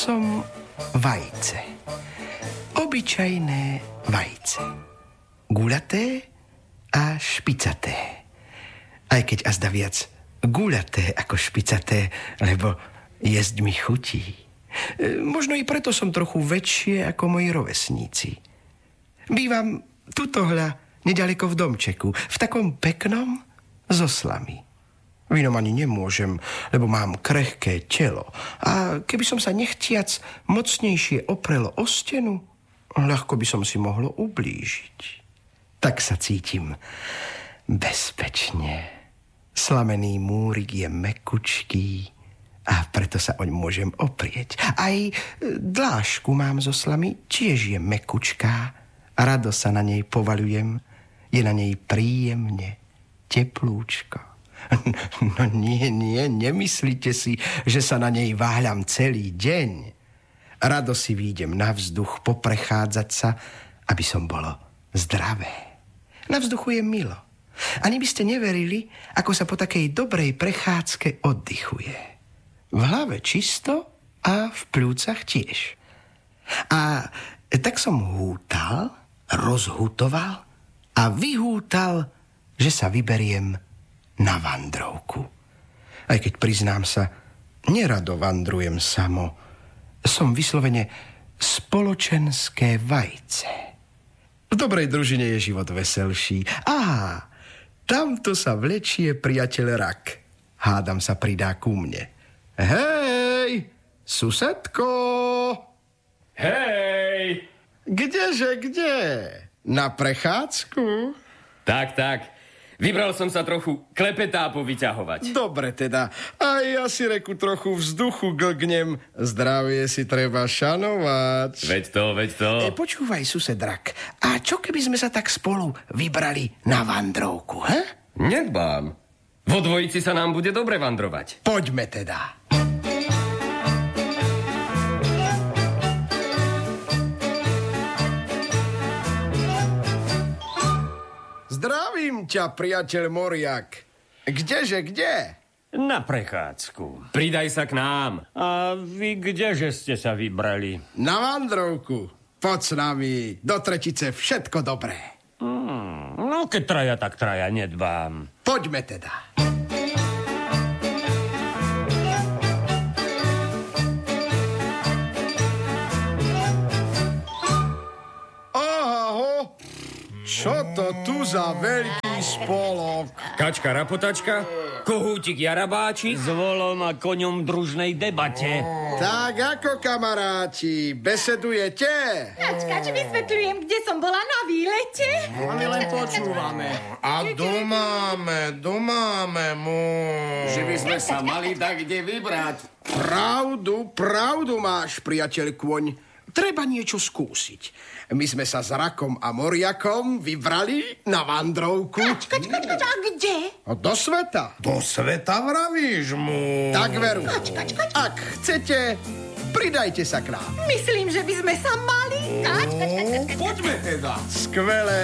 som vajce. Obyčajné vajce. Guľaté a špicaté. Aj keď azda viac guľaté ako špicaté, lebo jesť mi chutí. Možno i preto som trochu väčšie ako moji rovesníci. Bývam tutohľa nedaleko v domčeku, v takom peknom s oslami. V inom ani nemôžem, lebo mám krehké telo. A keby som sa nechtiac mocnejšie oprelo o stenu, ľahko by som si mohlo ublížiť. Tak sa cítim bezpečne. Slamený múrik je mekučký a preto sa oň môžem oprieť. Aj dlášku mám zo slamy, tiež je mekučká. Rado sa na nej povaľujem. Je na nej príjemne, teplúčko. No nie, nemyslíte si, že sa na nej váhľam celý deň. Rado si výjdem na vzduch, poprechádzať sa, aby som bolo zdravé. Na vzduchu je milo. Ani by ste neverili, ako sa po takej dobrej prechádzke oddychuje. V hlave čisto a v pľúcach tiež. A tak som hútal, rozhutoval a vyhútal, že sa vyberiem na vandrovku. Aj keď priznám sa, nerado vandrujem samo. Som vyslovene spoločenské vajce. V dobrej družine je život veselší. Tamto sa vlečie priateľ rak. Hádam sa pridá ku mne. Hej, susedko! Hej! Kdeže, kde? Na prechádzku? Tak. Vybral som sa trochu klepetá povyťahovať. Dobre teda. A ja si reku trochu vzduchu glgnem. Zdravie si treba šanovať. Veď to. Počúvaj, sused rak. A čo keby sme sa tak spolu vybrali na vandrovku, he? Nedbám. Vo dvojici sa nám bude dobre vandrovať. Poďme teda. Zdravím ťa, priateľ Moriak. Kdeže, kde? Na prechádzku. Pridaj sa k nám. A vy kdeže ste sa vybrali? Na vandrovku. Poď s nami. Do tretice všetko dobré. No keď traja, tak traja, nedbám. Poďme teda. Čo to tu za veľký spolok? Kačka rapotačka, kohútik jarabáči. S volom a koňom družnej debate. Tak ako, kamaráti, besedujete? Kačkač, vysvetľujem, kde som bola na výlete. A my len počúvame. A domáme mu. Že by sme sa mali tak kde vybrať. Pravdu máš, priateľ kôň. Treba niečo skúsiť. My sme sa s Rakom a Moriakom vybrali na vandrovku. Kačkač, a kde? Do sveta. Do sveta vravíš mu. Tak veru. Kačkač. Ak chcete, pridajte sa k nám. Myslím, že by sme sa mali. Kačkač. Poďme teda. Skvelé.